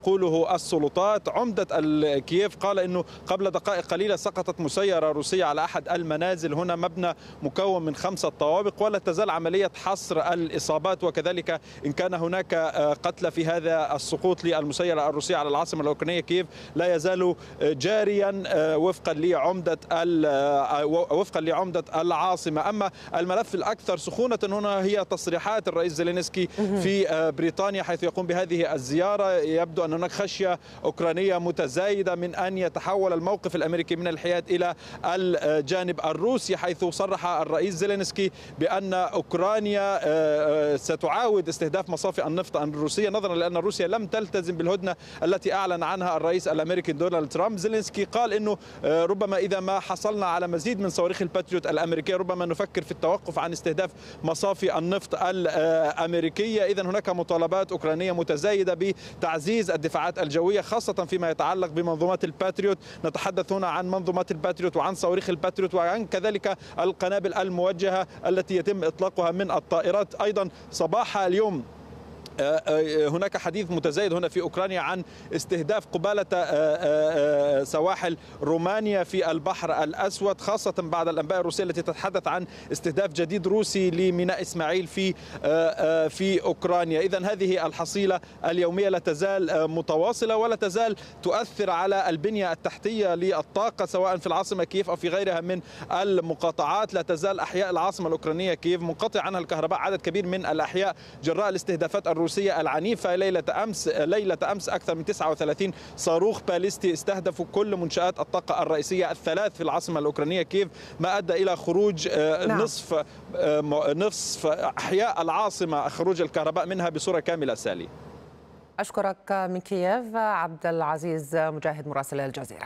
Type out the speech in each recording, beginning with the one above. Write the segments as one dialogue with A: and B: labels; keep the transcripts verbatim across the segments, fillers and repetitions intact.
A: تقوله السلطات. عمدة كييف قال أنه قبل دقائق قليلة سقطت مسيرة روسية على أحد المنازل هنا، مبنى مكون من خمسة طوابق، ولا تزال عملية حصر الإصابات، وكذلك إن كان هناك قتلى في هذا السقوط للمسيرة الروسية على العاصمة الأوكرانية كييف لا يزال جاريا وفقا لعمدة وفقا لعمدة العاصمة. أما الملف الأكثر سخونة هنا هي تصريحات الرئيس زيلينسكي في بريطانيا حيث يقوم بهذه الزيارة. يبدو أن هناك خشية أوكرانية متزايدة من أن يتحول الموقف الأمريكي من الحياد إلى الجانب الروسي، حيث صرح الرئيس زيلينسكي بأن أوكرانيا ستعاود استهداف مصافي النفط الروسية نظرا لأن روسيا لم تلتزم بالهدنة التي أعلن عنها الرئيس الأمريكي دونالد ترامب. زيلينسكي قال أنه ربما إذا ما حصلنا على مزيد من صواريخ الباتريوت الأمريكية ربما نفكر في التوقف عن استهداف مصافي النفط الأمريكية. إذن هناك مطالبات أوكرانية متزايدة بتعزيز الدفاعات الجوية خاصة فيما يتعلق بمنظومات الباتريوت. نتحدث هنا عن منظومات الباتريوت وعن صواريخ الباتريوت وعن كذلك القنابل الموجهة التي يتم إطلاقها من الطائرات. أيضا صباح اليوم هناك حديث متزايد هنا في أوكرانيا عن استهداف قبالة سواحل رومانيا في البحر الأسود، خاصة بعد الأنباء الروسية التي تتحدث عن استهداف جديد روسي لميناء إسماعيل في في أوكرانيا. إذن هذه الحصيلة اليومية لا تزال متواصلة ولا تزال تؤثر على البنية التحتية للطاقة سواء في العاصمة كييف أو في غيرها من المقاطعات. لا تزال أحياء العاصمة الأوكرانية كييف منقطع عنها الكهرباء عدد كبير من الأحياء جراء الاستهدافات الروسية العنيفة. ليلة أمس ليلة أمس أكثر من تسعة وثلاثين صاروخ باليستي استهدفوا كل منشآت الطاقة الرئيسية الثلاث في العاصمة الأوكرانية كييف، ما أدى إلى خروج نعم. نصف نصف أحياء العاصمة، خروج الكهرباء منها بصورة كاملة. سالي،
B: أشكرك من كييف عبد العزيز مجاهد مراسل الجزيرة.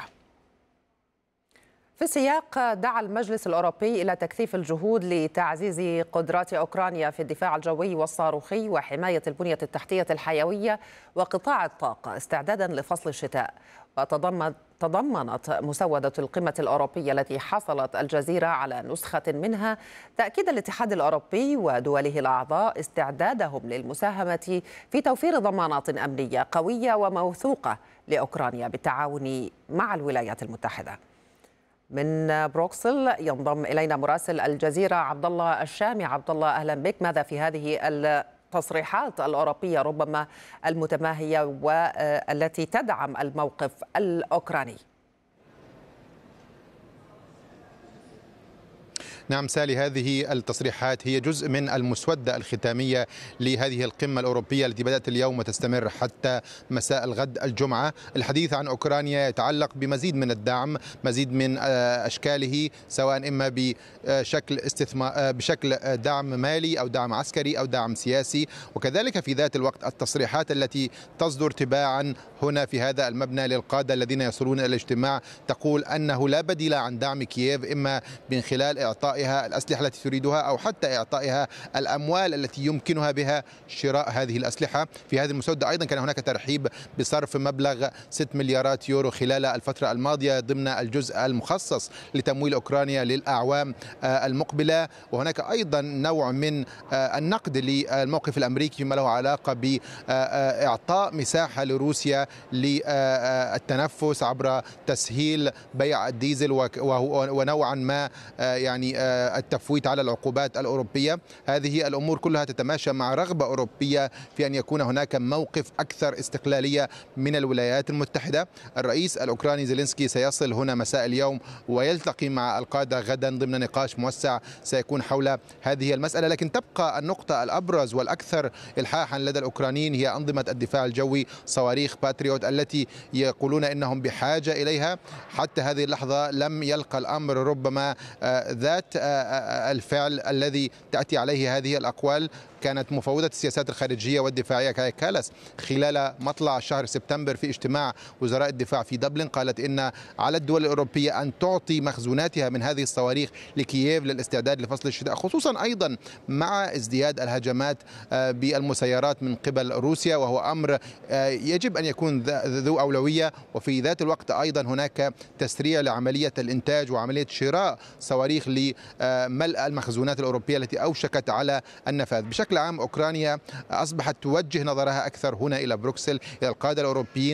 B: في سياق دعا المجلس الأوروبي إلى تكثيف الجهود لتعزيز قدرات أوكرانيا في الدفاع الجوي والصاروخي وحماية البنية التحتية الحيوية وقطاع الطاقة استعدادا لفصل الشتاء. وتضمن تضمنت مسودة القمة الأوروبية التي حصلت الجزيرة على نسخة منها تأكيد الاتحاد الأوروبي ودوله الأعضاء استعدادهم للمساهمة في توفير ضمانات أمنية قوية وموثوقة لأوكرانيا بالتعاون مع الولايات المتحدة. من بروكسل ينضم إلينا مراسل الجزيرة عبد الله الشامي. عبد الله، أهلا بك. ماذا في هذه التصريحات الأوروبية ربما المتماهية والتي تدعم الموقف الأوكراني؟
C: نعم سالي، هذه التصريحات هي جزء من المسودة الختامية لهذه القمة الأوروبية التي بدأت اليوم وتستمر حتى مساء الغد الجمعة. الحديث عن أوكرانيا يتعلق بمزيد من الدعم، مزيد من أشكاله، سواء إما بشكل استثمار بشكل دعم مالي أو دعم عسكري أو دعم سياسي، وكذلك في ذات الوقت التصريحات التي تصدر تباعا هنا في هذا المبنى للقادة الذين يصلون إلى الاجتماع تقول أنه لا بديل عن دعم كييف، إما من خلال إعطاء الأسلحة التي تريدها أو حتى إعطائها الأموال التي يمكنها بها شراء هذه الأسلحة. في هذه المسودة أيضا كان هناك ترحيب بصرف مبلغ ستة مليارات يورو خلال الفترة الماضية ضمن الجزء المخصص لتمويل أوكرانيا للأعوام المقبلة. وهناك أيضا نوع من النقد للموقف الأمريكي فيما له علاقة بإعطاء مساحة لروسيا للتنفس عبر تسهيل بيع الديزل ونوعا ما يعني التفويت على العقوبات الأوروبية. هذه الأمور كلها تتماشى مع رغبة أوروبية في أن يكون هناك موقف أكثر استقلالية من الولايات المتحدة. الرئيس الأوكراني زيلينسكي سيصل هنا مساء اليوم ويلتقي مع القادة غدا ضمن نقاش موسع سيكون حول هذه المسألة. لكن تبقى النقطة الأبرز والأكثر إلحاحا لدى الأوكرانيين هي أنظمة الدفاع الجوي، صواريخ باتريوت التي يقولون إنهم بحاجة إليها. حتى هذه اللحظة لم يلقى الأمر ربما ذات الفعل الذي تأتي عليه هذه الأقوال. كانت مفوضة السياسات الخارجية والدفاعية كايا كالاس خلال مطلع شهر سبتمبر في اجتماع وزراء الدفاع في دبلن قالت إن على الدول الأوروبية أن تعطي مخزوناتها من هذه الصواريخ لكييف للاستعداد لفصل الشتاء، خصوصا أيضا مع ازدياد الهجمات بالمسيرات من قبل روسيا، وهو أمر يجب أن يكون ذو أولوية. وفي ذات الوقت أيضا هناك تسريع لعملية الإنتاج وعملية شراء صواريخ ملء المخزونات الأوروبية التي أوشكت على النفاذ. بشكل عام أوكرانيا أصبحت توجه نظرها أكثر هنا إلى بروكسل، إلى القادة الأوروبيين